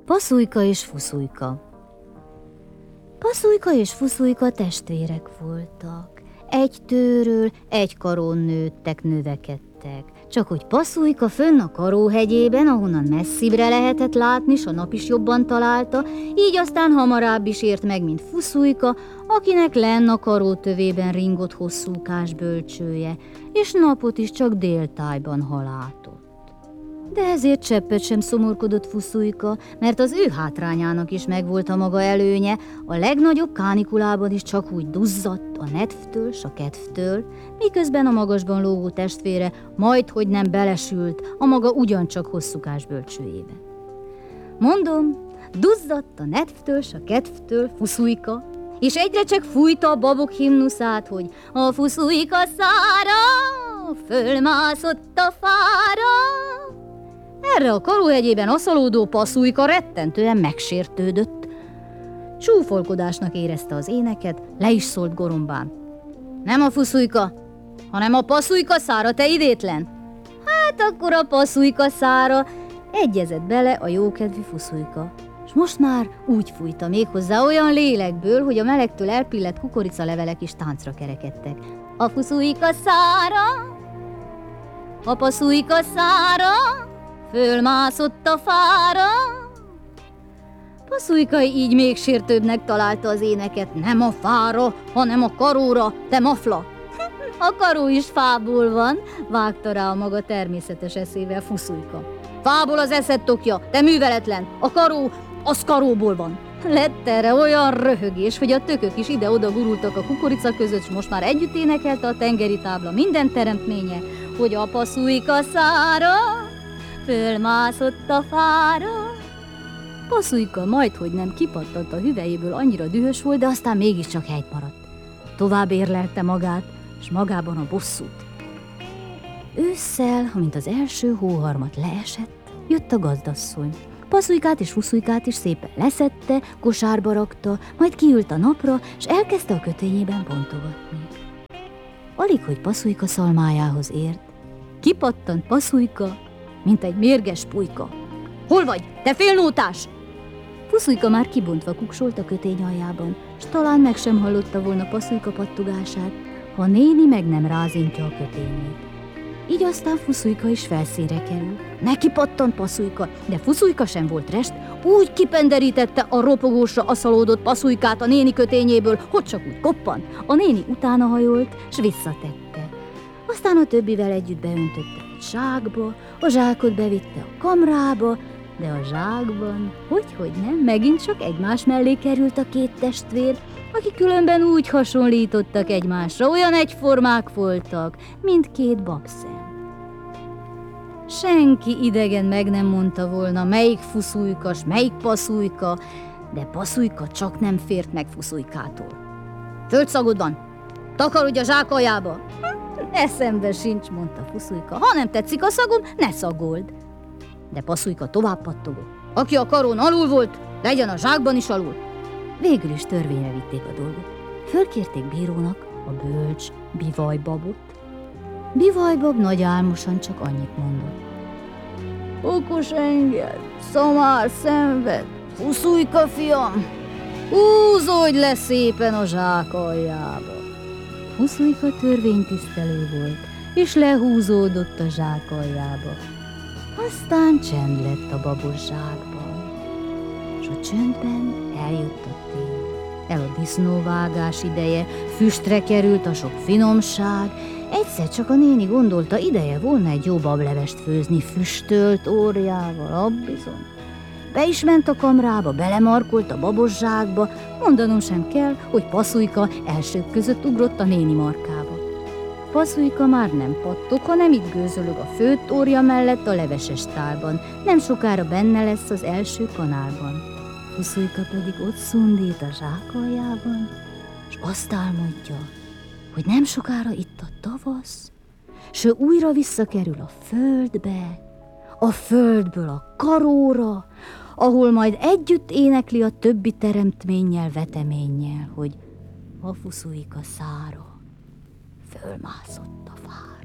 Paszujka és Fuszujka. Paszujka és Fuszujka testvérek voltak. Egy tőről, egy karón nőttek, növekedtek. Csak hogy Paszujka fönn a Karóhegyében, ahonnan messzibbre lehetett látni, s a nap is jobban találta, így aztán hamarabb is ért meg, mint Fuszujka, akinek lenn a Karótövében ringott hosszúkás bölcsője, és napot is csak déltájban halátott. De ezért cseppet sem szomorkodott Fuszujka, mert az ő hátrányának is megvolt a maga előnye, a legnagyobb kánikulában is csak úgy duzzadt a nedvtől s a kedvtől, miközben a magasban lógó testvére majdhogy nem belesült a maga ugyancsak hosszúkás bölcsőjébe. Mondom, duzzadt a nedvtől s a kedvtől Fuszujka, és egyre csak fújta a babok himnuszát, hogy a Fuszujka szára fölmászott a fára. Erre a Karóhegyében aszalódó Paszujka rettentően megsértődött. Csúfolkodásnak érezte az éneket, le is szólt gorombán. Nem a Fuszujka, hanem a Paszujka szára, te idétlen! Hát akkor a Paszujka szára, egyezett bele a jókedvű Fuszujka. És most már úgy fújta méghozzá olyan lélekből, hogy a melegtől elpillett kukoricalevelek is táncra kerekedtek. A Fuszujka szára, a Paszujka szára, fölmászott a fára. Paszujka így még sértőbbnek találta az éneket. Nem a fára, hanem a karóra, te mafla! A karó is fából van, vágta rá a maga természetes eszével Fuszujka. Fából az eszed tokja, te műveletlen! A karó, az karóból van! Lett erre olyan röhögés, hogy a tökök is ide-oda gurultak a kukorica között, s most már együtt énekelte a tengeri tábla minden teremtménye, hogy a Paszujka szára fölmászott a fára. Paszujka majdhogy nem kipattant a hüvelyéből, annyira dühös volt, de aztán mégiscsak helyt maradt. Tovább érlelte magát, s magában a bosszút. Ősszel, amint az első hóharmat leesett, jött a gazdasszony. Paszujkát és Fuszujkát is szépen leszedte, kosárba rakta, majd kiült a napra, s elkezdte a kötényében bontogatni. Alig, hogy Paszujka szalmájához ért, kipattant Paszujka, mint egy mérges pulyka. Hol vagy, te félnótás? Fuszujka már kibontva kuksolt a kötény aljában, s talán meg sem hallotta volna Paszujka pattogását, ha néni meg nem rázintja a kötényét. Így aztán Fuszujka is felszínre kerül. Neki pattant Paszujka, de Fuszujka sem volt rest, úgy kipenderítette a ropogósra aszalódott Paszujkát a néni kötényéből, hogy csak úgy koppant. A néni utána hajolt, s visszatette. Aztán a többivel együtt beöntötte egy zsákba, a zsákot bevitte a kamrába, de a zsákban, hogy nem, megint csak egymás mellé került a két testvér, akik különben úgy hasonlítottak egymásra, olyan egyformák voltak, mint két babszem. Senki idegen meg nem mondta volna, melyik Fuszujka, s melyik Paszujka, de Paszujka csak nem fért meg Fuszujkától. Földszagod van, takarodj a zsák aljába! Eszembe sincs, mondta Fuszujka, ha nem tetszik a szagom, ne szagold. De Paszujka tovább pattogott. Aki a karón alul volt, legyen a zsákban is alul. Végül is törvényre vitték a dolgot. Fölkérték bírónak a bölcs Bivajbabot. Bivajbab nagy álmosan csak annyit mondott. Okos enged, szamár szenved, Fuszujka fiam, húzódj le szépen a zsák aljába. Fuszujka törvénytisztelő volt, és lehúzódott a zsák aljába. Aztán csend lett a babos zsákban, és a csöndben eljött a tél. El a disznóvágás ideje, füstre került a sok finomság. Egyszer csak a néni gondolta, ideje volna egy jó bablevest főzni füstölt óriával, abbizony. Be is ment a kamrába, belemarkolt a babos zsákba, mondanom sem kell, hogy Paszujka elsők között ugrott a néni markába. Paszujka már nem pattog, hanem itt gőzölög a főtt ória mellett a leveses tálban. Nem sokára benne lesz az első kanálban. Fuszujka pedig ott szundít a zsák aljában, és azt álmodja, hogy nem sokára itt a tavasz, s ő újra visszakerül a földbe, a földből a karóra, ahol majd együtt énekli a többi teremtménnyel, veteménnyel, hogy a Fuszujka szára fölmászott a fára.